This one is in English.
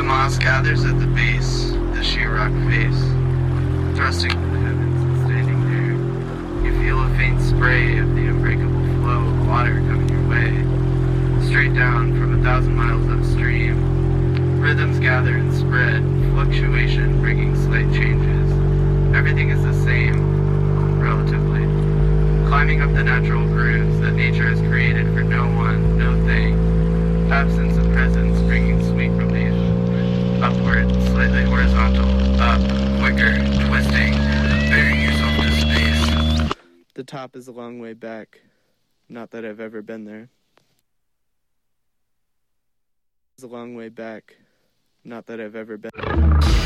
moss gathers at the base, the sheer rock face, thrusting to the heavens and standing there. You feel a faint spray of the unbreakable flow of water coming your way, straight down from 1,000 miles upstream. Rhythms gather and spread, fluctuation bringing slight changes. Everything is the same, relatively. Climbing up the natural grooves that nature has created for no one, no thing. Absence of presence bringing sweet relief. Upward, slightly horizontal, up, quicker, twisting, bearing yourself to space. The top is a long way back. Not that I've ever been there. It's a long way back. Not that I've ever been.